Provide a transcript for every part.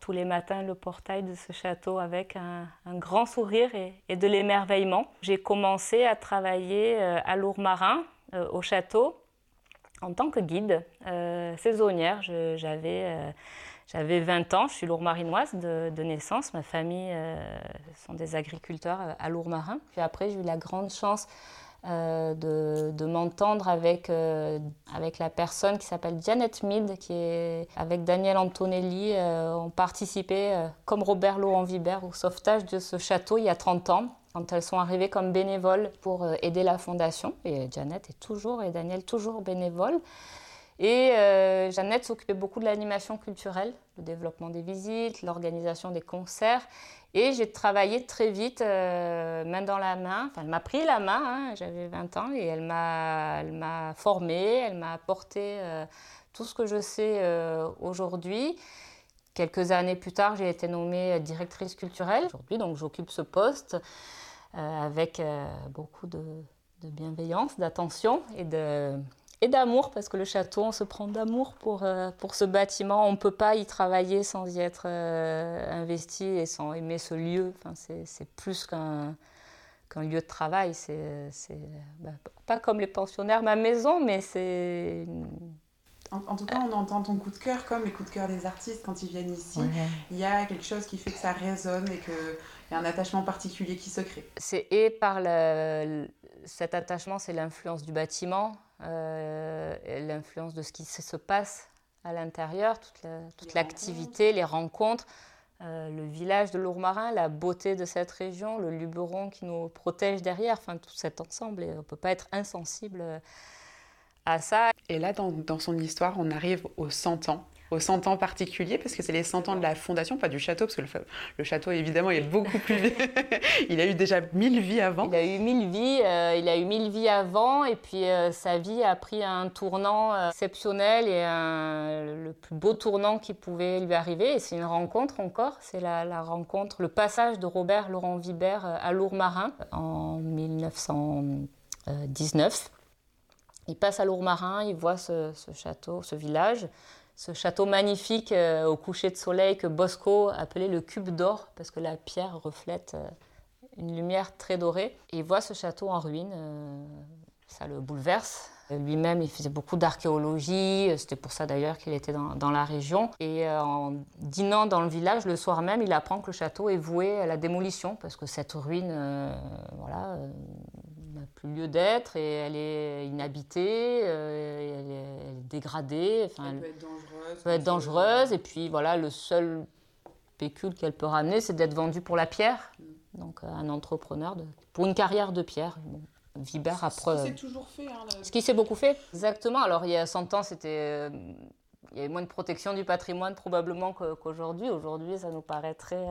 tous les matins le portail de ce château avec un grand sourire et de l'émerveillement. J'ai commencé à travailler à Lourmarin, au château, en tant que guide saisonnière. J'avais 20 ans, je suis lourmarinoise de naissance. Ma famille sont des agriculteurs à Lourmarin. Puis après, j'ai eu la grande chance de m'entendre avec la personne qui s'appelle Janet Mead, qui est avec Daniel Antonelli, ont participé comme Robert Laurent-Vibert au sauvetage de ce château il y a 30 ans, quand elles sont arrivées comme bénévoles pour aider la fondation. Et Janet et Daniel toujours bénévoles. Et Jeannette s'occupait beaucoup de l'animation culturelle, le développement des visites, l'organisation des concerts. Et j'ai travaillé très vite, main dans la main. Enfin, elle m'a pris la main, hein, j'avais 20 ans, et elle m'a formée, elle m'a apporté tout ce que je sais aujourd'hui. Quelques années plus tard, j'ai été nommée directrice culturelle. Aujourd'hui, donc, j'occupe ce poste avec beaucoup de bienveillance, d'attention et d'amour, parce que le château, on se prend d'amour pour ce bâtiment. On ne peut pas y travailler sans y être investi et sans aimer ce lieu. Enfin, c'est plus qu'un lieu de travail. C'est pas comme les pensionnaires, ma maison, mais c'est... En tout cas, on entend ton coup de cœur comme les coups de cœur des artistes quand ils viennent ici. Ouais. Il y a quelque chose qui fait que ça résonne et qu'il y a un attachement particulier qui se crée. Cet attachement, c'est l'influence du bâtiment, l'influence de ce qui se passe à l'intérieur, toute l'activité, les rencontres, le village de Lourmarin, la beauté de cette région, le Luberon qui nous protège derrière, enfin tout cet ensemble. Et on ne peut pas être insensible à ça. Et là, dans son histoire, on arrive aux 100 ans. Aux 100 ans particuliers, parce que c'est les 100 ans de la fondation, pas du château, parce que le château, évidemment, il est beaucoup plus vieux. Il a eu déjà 1000 vies avant. Il a eu 1000 vies avant, et puis sa vie a pris un tournant exceptionnel et le plus beau tournant qui pouvait lui arriver. Et c'est une rencontre encore, c'est la rencontre, le passage de Robert Laurent-Vibert à Lourmarin en 1919. Il passe à Lourmarin, il voit ce château, ce village. Ce château magnifique au coucher de soleil que Bosco appelait le cube d'or parce que la pierre reflète une lumière très dorée. Et il voit ce château en ruine, ça le bouleverse. Lui-même, il faisait beaucoup d'archéologie, c'était pour ça d'ailleurs qu'il était dans la région. Et en dînant dans le village, le soir même, il apprend que le château est voué à la démolition parce que cette ruine n'a plus lieu d'être et elle est inhabitée, elle est dégradée. Enfin, elle peut être dangereuse. Et puis voilà, le seul pécule qu'elle peut ramener, c'est d'être vendue pour la pierre. Donc un entrepreneur pour une carrière de pierre. Bon. Vibert après. Ce qui s'est toujours fait. Ce qui s'est beaucoup fait. Exactement. Alors il y a 100 ans, il y avait moins de protection du patrimoine probablement qu'aujourd'hui. Aujourd'hui, ça nous paraît très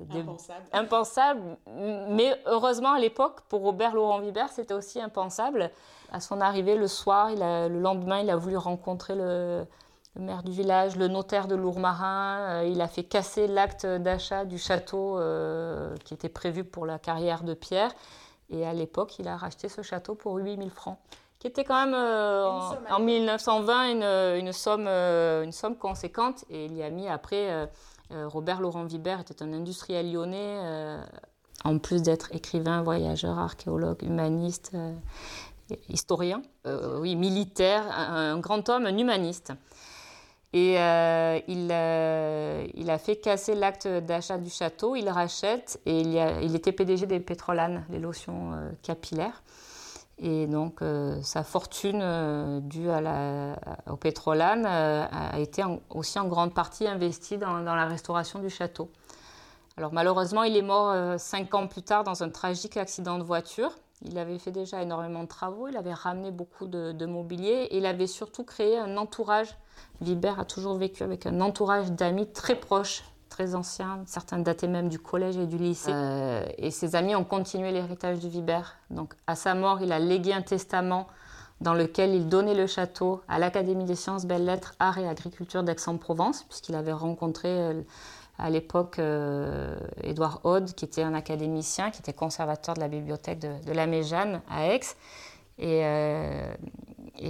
impensable. Mais heureusement, à l'époque, pour Robert Laurent-Vibert, c'était aussi impensable. À son arrivée, le soir, le lendemain, il a voulu rencontrer le maire du village, le notaire de Lourmarin. Il a fait casser l'acte d'achat du château qui était prévu pour la carrière de pierre. Et à l'époque, il a racheté ce château pour 8000 francs, qui était quand même en 1920 une somme conséquente. Et il y a mis après, Robert Laurent-Vibert était un industriel lyonnais, en plus d'être écrivain, voyageur, archéologue, humaniste, historien, militaire, un grand homme, un humaniste. Et il a fait casser l'acte d'achat du château, il rachète et il était PDG des Pétrolanes, les lotions capillaires. Et donc sa fortune due au Pétrolanes a été aussi en grande partie investie dans la restauration du château. Alors malheureusement, il est mort 5 ans plus tard dans un tragique accident de voiture. Il avait fait déjà énormément de travaux, il avait ramené beaucoup de mobilier et il avait surtout créé un entourage. Vibert a toujours vécu avec un entourage d'amis très proches, très anciens, certains dataient même du collège et du lycée. Et ses amis ont continué l'héritage de Vibert. Donc à sa mort, il a légué un testament dans lequel il donnait le château à l'Académie des sciences, belles-lettres, arts et agriculture d'Aix-en-Provence, puisqu'il avait rencontré à l'époque Édouard Aude, qui était un académicien, qui était conservateur de la bibliothèque de la Méjeanne à Aix. Et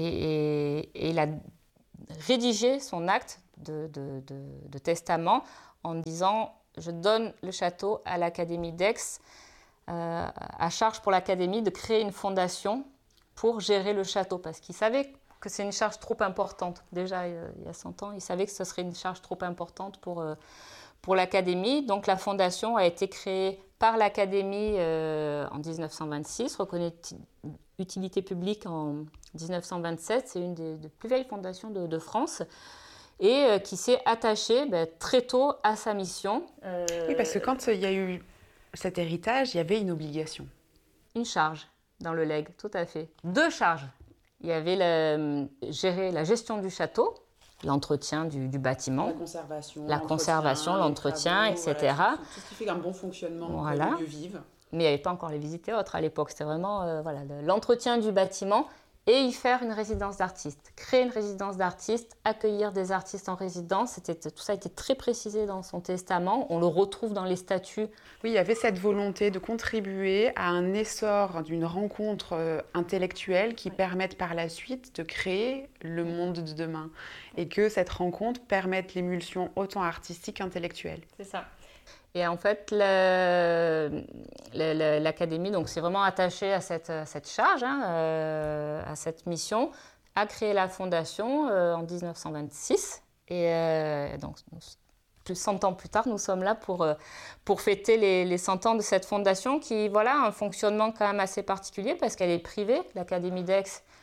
il a rédigé son acte de testament en disant « Je donne le château à l'Académie d'Aix, à charge pour l'Académie de créer une fondation pour gérer le château. » Parce qu'ils savaient que c'est une charge trop importante. Déjà, il y a 100 ans, ils savaient que ce serait une charge trop importante pour l'Académie. Donc la fondation a été créée par l'Académie en 1926, reconnue utilité publique en 1927. C'est une des plus vieilles fondations de France et qui s'est attachée très tôt à sa mission. Oui, parce que quand il y a eu cet héritage, il y avait une obligation. Une charge dans le legs, tout à fait. 2 charges. Il y avait gérer la gestion du château, l'entretien du bâtiment, la conservation, l'entretien, etc. Voilà, tout ce qui fait un bon fonctionnement pour les lieux vivent. Mais il n'y avait pas encore les visites et autres à l'époque. C'était vraiment l'entretien du bâtiment et y faire une résidence d'artistes. Créer une résidence d'artistes, accueillir des artistes en résidence. Tout ça a été très précisé dans son testament. On le retrouve dans les statuts. Oui, il y avait cette volonté de contribuer à un essor d'une rencontre intellectuelle qui permette par la suite de créer le monde de demain. Et que cette rencontre permette l'émulsion autant artistique qu'intellectuelle. C'est ça. Et en fait, l'Académie s'est vraiment attachée à cette charge, à cette mission, a créé la fondation en 1926. Et donc, plus de 100 ans plus tard, nous sommes là pour fêter les 100 ans de cette fondation qui a un fonctionnement quand même assez particulier parce qu'elle est privée. L'Académie d'Aix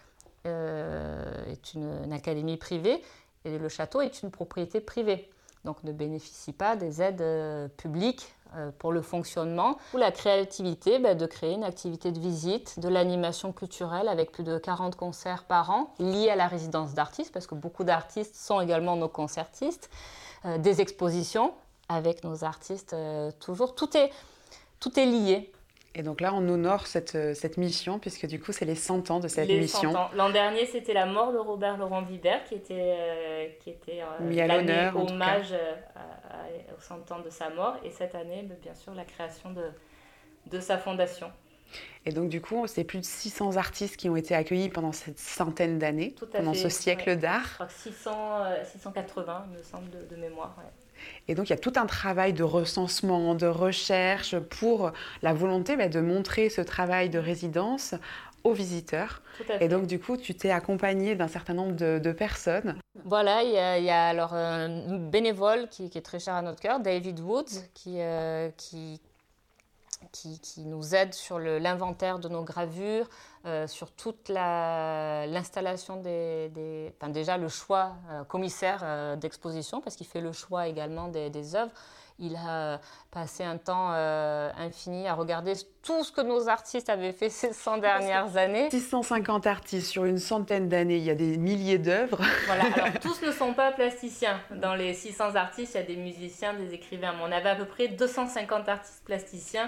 est une académie privée et le château est une propriété privée. Donc ne bénéficie pas des aides publiques pour le fonctionnement. Ou la créativité, de créer une activité de visite, de l'animation culturelle avec plus de 40 concerts par an liés à la résidence d'artistes, parce que beaucoup d'artistes sont également nos concertistes, des expositions avec nos artistes toujours. Tout est lié. Et donc là, on honore cette mission, puisque du coup, c'est les 100 ans de cette mission. 100 ans. L'an dernier, c'était la mort de Robert Laurent Vibert, qui était mis à l'honneur, hommage aux 100 ans de sa mort. Et cette année, bien sûr, la création de sa fondation. Et donc, du coup, c'est plus de 600 artistes qui ont été accueillis pendant cette centaine d'années, pendant ce siècle d'art. Je crois que 680, il me semble, de mémoire. Ouais. Et donc, il y a tout un travail de recensement, de recherche pour la volonté de montrer ce travail de résidence aux visiteurs. Et donc, du coup, tu t'es accompagnée d'un certain nombre de personnes. Voilà, il y a alors un bénévole qui est très cher à notre cœur, David Woods, qui nous aide sur l'inventaire de nos gravures, sur toute l'installation enfin déjà le choix commissaire d'exposition, parce qu'il fait le choix également des œuvres. Il a passé un temps infini à regarder tout ce que nos artistes avaient fait ces 100 dernières années. 650 artistes sur une centaine d'années, il y a des milliers d'œuvres. Voilà, alors tous ne sont pas plasticiens. Dans les 600 artistes, il y a des musiciens, des écrivains. Mais on avait à peu près 250 artistes plasticiens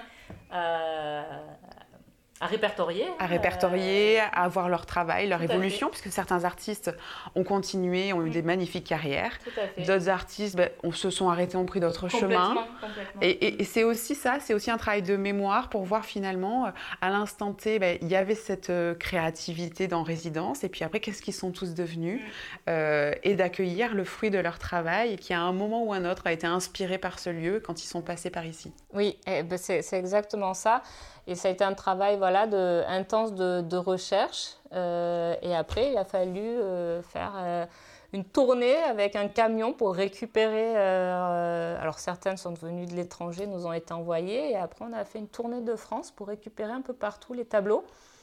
à répertorier. À voir leur travail, leur évolution, puisque certains artistes ont continué, ont eu des magnifiques carrières. Tout à fait. D'autres artistes se sont arrêtés, ont pris d'autres chemins. Complètement. Et c'est aussi ça, c'est aussi un travail de mémoire pour voir finalement, à l'instant T, il y avait cette créativité dans résidence, et puis après, qu'est-ce qu'ils sont tous devenus, et d'accueillir le fruit de leur travail, qui à un moment ou un autre a été inspiré par ce lieu quand ils sont passés par ici. Oui, c'est exactement ça. Et ça a été un travail intense de recherche. Et après, il a fallu faire une tournée avec un camion pour récupérer. Alors certaines sont venues de l'étranger, nous ont été envoyées. Et après, on a fait une tournée de France pour récupérer un peu partout les tableaux.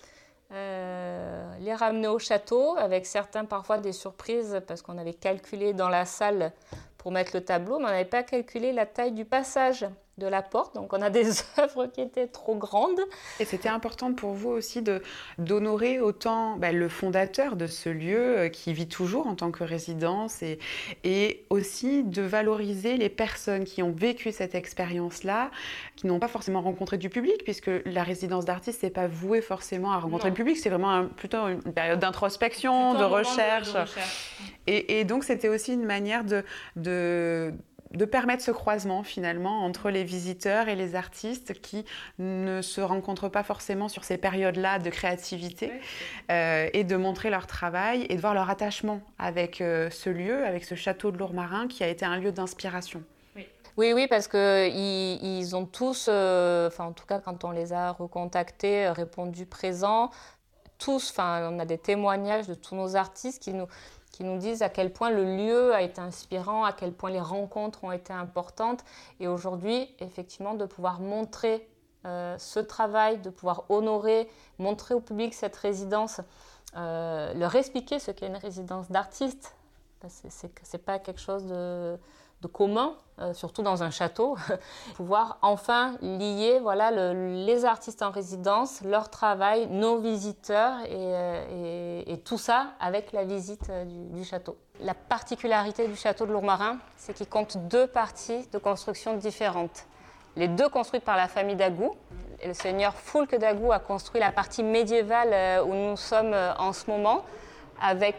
Les ramener au château, avec certains parfois des surprises, parce qu'on avait calculé dans la salle pour mettre le tableau, mais on n'avait pas calculé la taille du passage de la porte, donc on a des œuvres qui étaient trop grandes. Et c'était important pour vous aussi d'honorer autant le fondateur de ce lieu qui vit toujours en tant que résidence et aussi de valoriser les personnes qui ont vécu cette expérience-là, qui n'ont pas forcément rencontré du public, puisque la résidence d'artiste n'est pas vouée forcément à rencontrer le public, c'est vraiment plutôt une période d'introspection, de recherche. Et donc c'était aussi une manière de permettre ce croisement finalement entre les visiteurs et les artistes qui ne se rencontrent pas forcément sur ces périodes-là de créativité, et de montrer leur travail et de voir leur attachement avec ce lieu, avec ce château de Lourmarin qui a été un lieu d'inspiration. Oui, parce qu'ils ont tous, en tout cas quand on les a recontactés, répondu présents. Tous, on a des témoignages de tous nos artistes qui nous disent à quel point le lieu a été inspirant, à quel point les rencontres ont été importantes. Et aujourd'hui, effectivement, de pouvoir montrer ce travail, de pouvoir honorer, montrer au public cette résidence, leur expliquer ce qu'est une résidence d'artiste. C'est pas quelque chose de commun, surtout dans un château, pouvoir enfin lier les artistes en résidence, leur travail, nos visiteurs et tout ça avec la visite du château. La particularité du château de Lourmarin, c'est qu'il compte 2 parties de construction différentes. Les 2 construites par la famille Dagou. Et le seigneur Foulques Dagou a construit la partie médiévale où nous sommes en ce moment, avec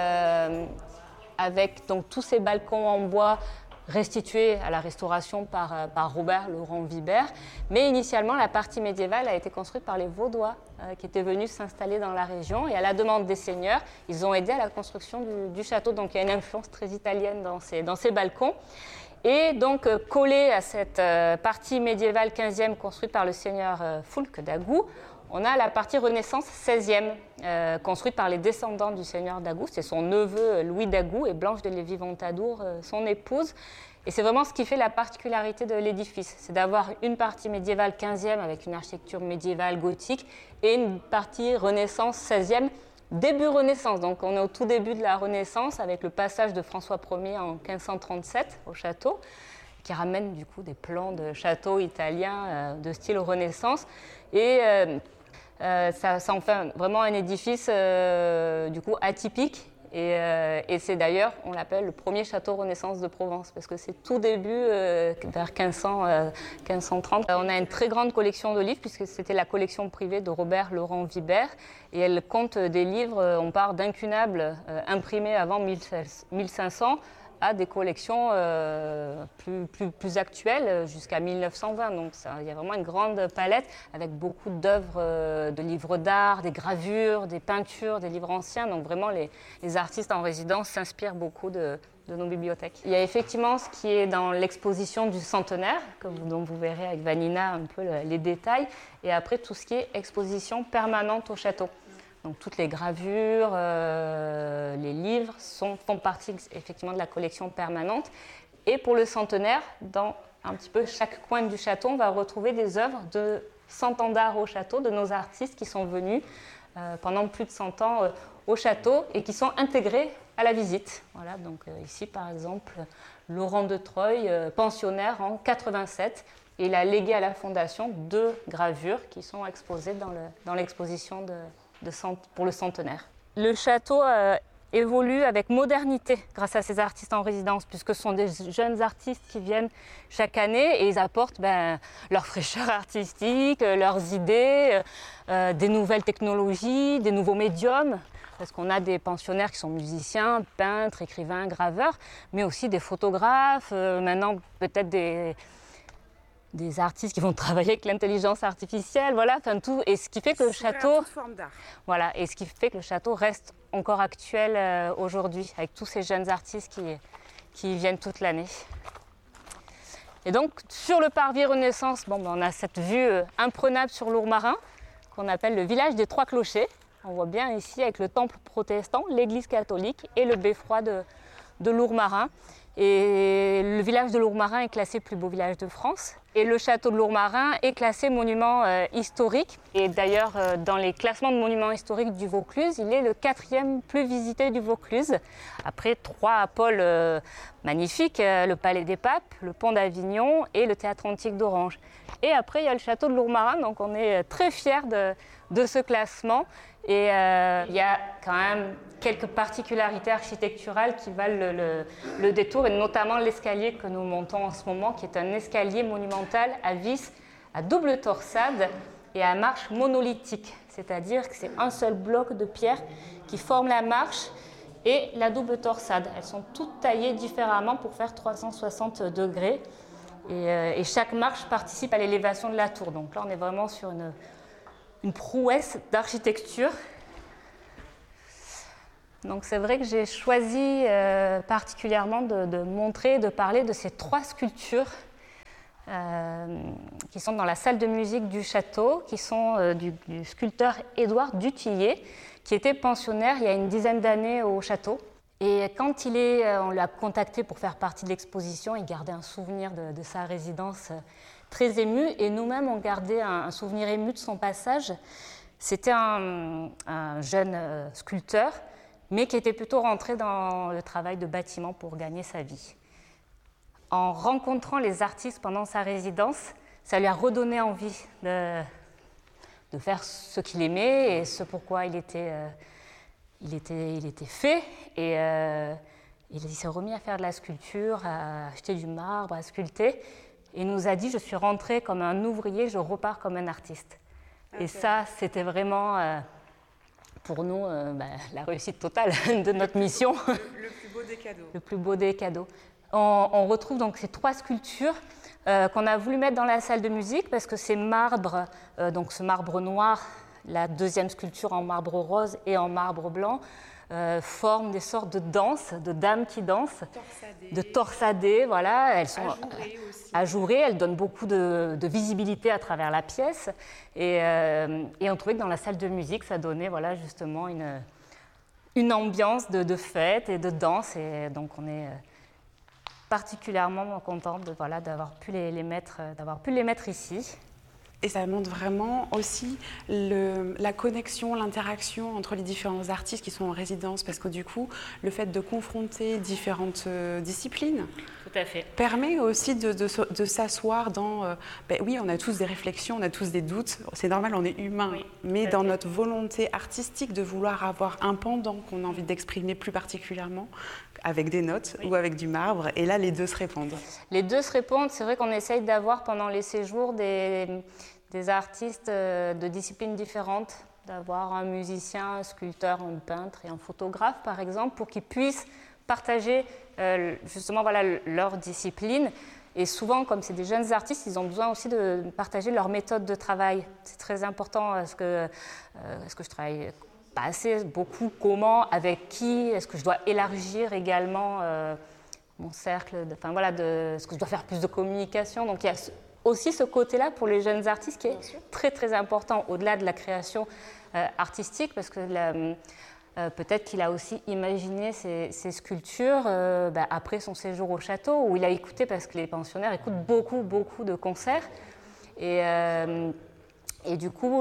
donc tous ces balcons en bois restitués à la restauration par Robert Laurent Vibert. Mais initialement, la partie médiévale a été construite par les Vaudois qui étaient venus s'installer dans la région. Et à la demande des seigneurs, ils ont aidé à la construction du château. Donc il y a une influence très italienne dans ces balcons. Et donc collé à cette partie médiévale 15e construite par le seigneur Foulques Dagou, on a la partie Renaissance 16e, construite par les descendants du seigneur Dagou. C'est son neveu Louis Dagou et Blanche de Lévis-Ventadour, son épouse. Et c'est vraiment ce qui fait la particularité de l'édifice. C'est d'avoir une partie médiévale 15e avec une architecture médiévale gothique et une partie Renaissance 16e, début Renaissance. Donc on est au tout début de la Renaissance avec le passage de François Ier en 1537 au château, qui ramène du coup des plans de château italien de style Renaissance. Et ça en fait vraiment un édifice du coup atypique. Et c'est d'ailleurs, on l'appelle le premier château Renaissance de Provence, parce que c'est tout début, vers 1530. On a une très grande collection de livres, puisque c'était la collection privée de Robert Laurent Vibert, et elle compte des livres, on part d'incunables imprimés avant 1500, à des collections plus actuelles, jusqu'à 1920. Donc il y a vraiment une grande palette avec beaucoup d'œuvres, de livres d'art, des gravures, des peintures, des livres anciens. Donc vraiment, les artistes en résidence s'inspirent beaucoup de nos bibliothèques. Il y a effectivement ce qui est dans l'exposition du centenaire, dont vous verrez avec Vanina un peu les détails, et après tout ce qui est exposition permanente au château. Donc toutes les gravures, les livres font partie effectivement de la collection permanente. Et pour le centenaire, dans un petit peu chaque coin du château, on va retrouver des œuvres de 100 ans d'art au château, de nos artistes qui sont venus pendant plus de 100 ans au château et qui sont intégrés à la visite. Voilà, donc ici par exemple, Laurent de Treuil, pensionnaire en 87. Et il a légué à la Fondation 2 gravures qui sont exposées dans l'exposition pour le centenaire. Le château évolue avec modernité grâce à ces artistes en résidence, puisque ce sont des jeunes artistes qui viennent chaque année et ils apportent leur fraîcheur artistique, leurs idées, des nouvelles technologies, des nouveaux médiums, parce qu'on a des pensionnaires qui sont musiciens, peintres, écrivains, graveurs, mais aussi des photographes, maintenant peut-être des artistes qui vont travailler avec l'intelligence artificielle, tout. Et ce qui fait que le château, et ce qui fait que le château reste encore actuel aujourd'hui, avec tous ces jeunes artistes qui viennent toute l'année. Et donc sur le parvis Renaissance, on a cette vue imprenable sur Lourmarin, qu'on appelle le village des 3 clochers. On voit bien ici avec le temple protestant, l'église catholique et le beffroi de Lourmarin. Et le village de Lourmarin est classé plus beau village de France. Et le château de Lourmarin est classé monument historique. Et d'ailleurs, dans les classements de monuments historiques du Vaucluse, il est le 4e plus visité du Vaucluse. Après 3 pôles magnifiques, le Palais des Papes, le Pont d'Avignon et le Théâtre Antique d'Orange. Et après, il y a le château de Lourmarin, donc on est très fiers de ce classement. Et il y a quand même quelques particularités architecturales qui valent le détour, et notamment l'escalier que nous montons en ce moment, qui est un escalier monumental à vis, à double torsade et à marche monolithique. C'est-à-dire que c'est un seul bloc de pierre qui forme la marche et la double torsade. Elles sont toutes taillées différemment pour faire 360 degrés. Et chaque marche participe à l'élévation de la tour. Donc là, on est vraiment sur une prouesse d'architecture. Donc c'est vrai que j'ai choisi particulièrement de montrer, de parler de ces 3 sculptures qui sont dans la salle de musique du château, qui sont du sculpteur Édouard Dutillier, qui était pensionnaire il y a une dizaine d'années au château. Et quand on l'a contacté pour faire partie de l'exposition, il gardait un souvenir de sa résidence très ému, et nous-mêmes on gardait un souvenir ému de son passage. C'était un jeune sculpteur, mais qui était plutôt rentré dans le travail de bâtiment pour gagner sa vie. En rencontrant les artistes pendant sa résidence, ça lui a redonné envie de faire ce qu'il aimait et ce pourquoi il était fait. Et il s'est remis à faire de la sculpture, à acheter du marbre, à sculpter. Et il nous a dit, je suis rentré comme un ouvrier, je repars comme un artiste. Okay. Et ça, c'était vraiment... pour nous, la réussite totale de notre mission. Le plus beau des cadeaux. Le plus beau des cadeaux. On retrouve donc ces 3 sculptures qu'on a voulu mettre dans la salle de musique parce que ces marbres, donc ce marbre noir, la deuxième sculpture en marbre rose et en marbre blanc, forment des sortes de danses, de dames qui dansent, de torsadées, voilà. Elles sont ajourées, elles donnent beaucoup de visibilité à travers la pièce. Et on trouvait que dans la salle de musique, ça donnait voilà, justement une ambiance de fête et de danse. Et donc on est particulièrement contente d'avoir pu les mettre ici. Et ça montre vraiment aussi la connexion, l'interaction entre les différents artistes qui sont en résidence, parce que du coup, le fait de confronter différentes disciplines tout à fait. Permet aussi de s'asseoir dans... oui, on a tous des réflexions, on a tous des doutes, c'est normal, on est humain, oui, mais dans notre volonté artistique de vouloir avoir un pendant qu'on a envie d'exprimer plus particulièrement, avec des notes ou avec du marbre, et là, les deux se répondent. Les deux se répondent, c'est vrai qu'on essaye d'avoir pendant les séjours des artistes de disciplines différentes, d'avoir un musicien, un sculpteur, un peintre et un photographe, par exemple, pour qu'ils puissent partager justement leur discipline. Et souvent, comme c'est des jeunes artistes, ils ont besoin aussi de partager leur méthode de travail. C'est très important. Est-ce que je travaille pas assez, beaucoup, comment, avec qui? Est-ce que je dois élargir également mon cercle? Est-ce que je dois faire plus de communication? Donc, il y a aussi ce côté-là pour les jeunes artistes qui est très, très important, au-delà de la création artistique, parce que peut-être qu'il a aussi imaginé ces sculptures après son séjour au château, où il a écouté, parce que les pensionnaires écoutent beaucoup, beaucoup de concerts. Et du coup,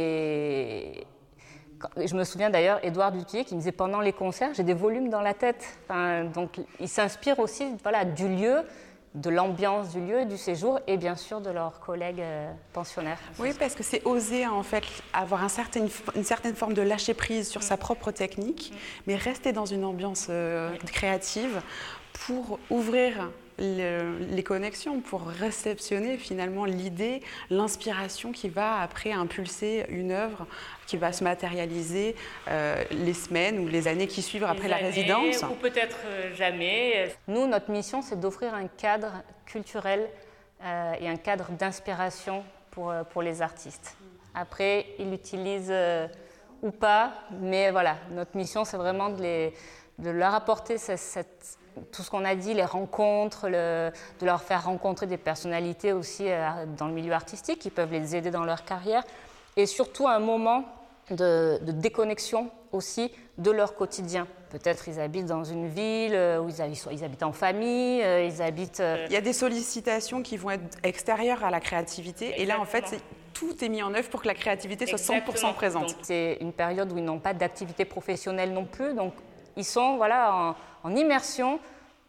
je me souviens d'ailleurs, Édouard Dutillier qui me disait pendant les concerts, j'ai des volumes dans la tête. Donc, il s'inspire aussi du lieu, de l'ambiance du lieu, du séjour et bien sûr de leurs collègues pensionnaires. Oui, parce que c'est oser en fait avoir une certaine forme de lâcher prise sur sa propre technique, mais rester dans une ambiance créative pour ouvrir les connexions, pour réceptionner finalement l'idée, l'inspiration qui va après impulser une œuvre qui va se matérialiser les semaines ou les années qui suivent après la résidence. Ou peut-être jamais. Nous, notre mission, c'est d'offrir un cadre culturel et un cadre d'inspiration pour les artistes. Après, ils l'utilisent ou pas, mais voilà, notre mission, c'est vraiment de leur apporter tout ce qu'on a dit, les rencontres, de leur faire rencontrer des personnalités aussi dans le milieu artistique qui peuvent les aider dans leur carrière, et surtout un moment de déconnexion aussi de leur quotidien. Peut-être ils habitent dans une ville où ils habitent en famille, ils habitent... Il y a des sollicitations qui vont être extérieures à la créativité. Exactement. Et là, en fait, tout est mis en œuvre pour que la créativité soit 100% présente. Donc, c'est une période où ils n'ont pas d'activité professionnelle non plus, donc ils sont en immersion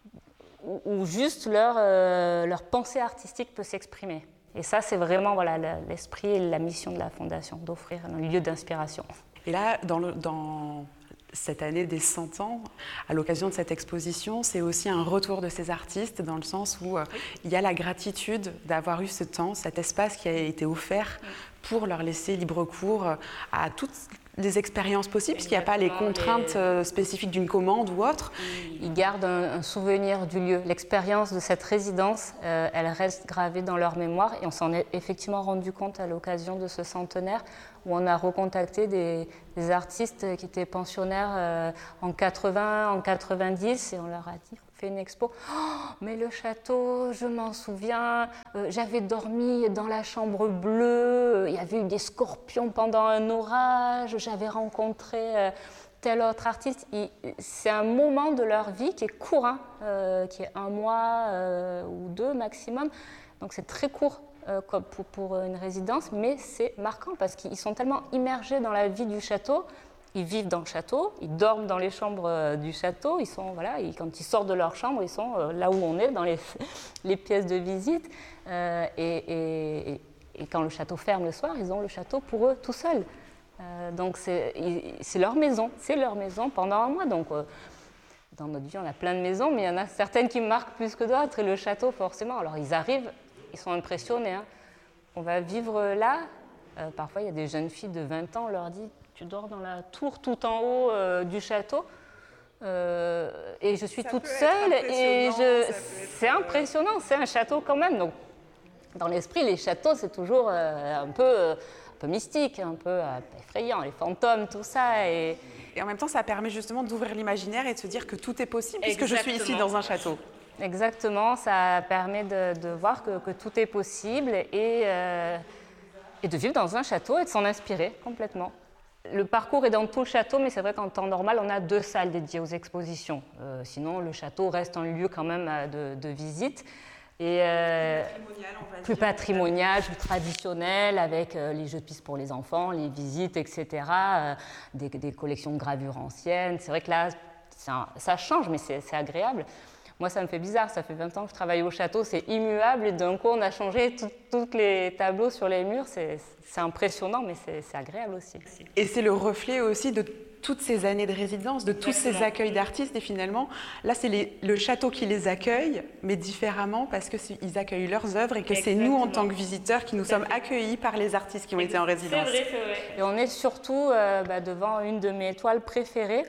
où juste leur pensée artistique peut s'exprimer. Et ça, c'est vraiment l'esprit et la mission de la Fondation, d'offrir un lieu d'inspiration. Et là, dans cette année des 100 ans, à l'occasion de cette exposition, c'est aussi un retour de ces artistes, dans le sens où il y a la gratitude d'avoir eu ce temps, cet espace qui a été offert pour leur laisser libre cours à toutes des expériences possibles, puisqu'il n'y a pas les contraintes spécifiques d'une commande ou autre. Ils gardent un souvenir du lieu. L'expérience de cette résidence, elle reste gravée dans leur mémoire et on s'en est effectivement rendu compte à l'occasion de ce centenaire où on a recontacté des artistes qui étaient pensionnaires en 80, en 90 et on leur a dit fait une expo. Oh, mais le château, je m'en souviens, j'avais dormi dans la chambre bleue, il y avait eu des scorpions pendant un orage, j'avais rencontré tel autre artiste. C'est un moment de leur vie qui est court, qui est 1 mois ou 2 maximum. Donc c'est très court pour une résidence, mais c'est marquant parce qu'ils sont tellement immergés dans la vie du château. Ils vivent dans le château, ils dorment dans les chambres du château, quand ils sortent de leur chambre, ils sont là où on est, dans les pièces de visite. Et quand le château ferme le soir, ils ont le château pour eux tout seuls. Donc c'est leur maison, pendant 1 mois. Donc dans notre vie, on a plein de maisons, mais il y en a certaines qui me marquent plus que d'autres. Et le château, forcément, alors ils arrivent, ils sont impressionnés. On va vivre là. Parfois, il y a des jeunes filles de 20 ans, on leur dit tu dors dans la tour tout en haut du château et je suis toute seule et c'est impressionnant, c'est un château quand même. Donc, dans l'esprit, les châteaux, c'est toujours un peu mystique, un peu effrayant, les fantômes, tout ça. Et en même temps, ça permet justement d'ouvrir l'imaginaire et de se dire que tout est possible puisque je suis ici dans un château. Exactement, ça permet de voir que tout est possible et de vivre dans un château et de s'en inspirer complètement. Le parcours est dans tout le château, mais c'est vrai qu'en temps normal, on a 2 salles dédiées aux expositions. Sinon, le château reste un lieu quand même de visite. Et plus patrimonial, plus traditionnel, avec les jeux de piste pour les enfants, les visites, etc. Des collections de gravures anciennes. C'est vrai que là, ça change, mais c'est agréable. Moi, ça me fait bizarre, ça fait 20 ans que je travaille au château, c'est immuable, et d'un coup, on a changé tous les tableaux sur les murs. C'est impressionnant, mais c'est agréable aussi. Et c'est le reflet aussi de toutes ces années de résidence, de tous ces accueils d'artistes, et finalement, là, c'est le château qui les accueille, mais différemment, parce qu'ils accueillent leurs œuvres, et que c'est nous, en tant que visiteurs, qui nous sommes accueillis par les artistes qui ont été en résidence. C'est vrai. Et on est surtout devant une de mes toiles préférées,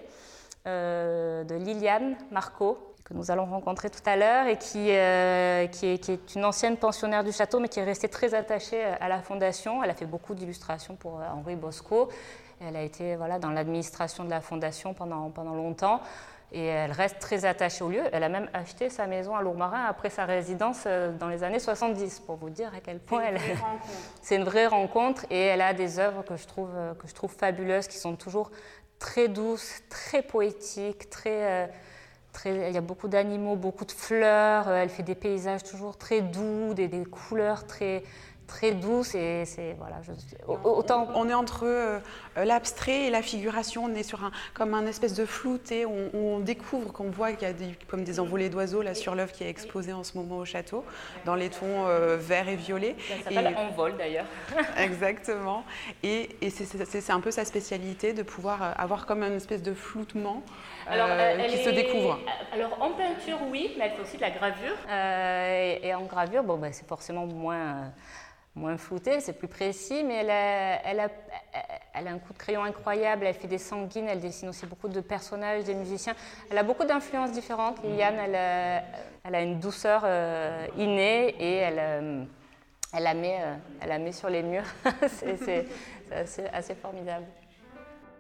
de Liliane Marco, que nous allons rencontrer tout à l'heure et qui est une ancienne pensionnaire du château mais qui est restée très attachée à la fondation. Elle a fait beaucoup d'illustrations pour Henri Bosco. Elle a été dans l'administration de la fondation pendant longtemps et elle reste très attachée au lieu. Elle a même acheté sa maison à Lourmarin après sa résidence dans les années 70 pour vous dire à quel point c'est une vraie rencontre et elle a des œuvres que je trouve fabuleuses qui sont toujours très douces, très poétiques, il y a beaucoup d'animaux, beaucoup de fleurs. Elle fait des paysages toujours très doux, des couleurs très douces. Et c'est autant. On est entre l'abstrait et la figuration. On est sur comme un espèce de flouté. On découvre qu'on voit qu'il y a comme des envolées d'oiseaux là sur l'œuvre qui est exposée en ce moment au château, dans les tons verts et violets. Ça s'appelle Envol d'ailleurs. Exactement. Et c'est un peu sa spécialité de pouvoir avoir comme une espèce de floutement qui se découvre. Alors en peinture oui, mais elle fait aussi de la gravure. Et en gravure, c'est forcément moins flouté, c'est plus précis, mais elle a un coup de crayon incroyable, elle fait des sanguines, elle dessine aussi beaucoup de personnages, des musiciens. Elle a beaucoup d'influences différentes. Liliane, elle a une douceur innée et elle la met sur les murs. C'est assez formidable.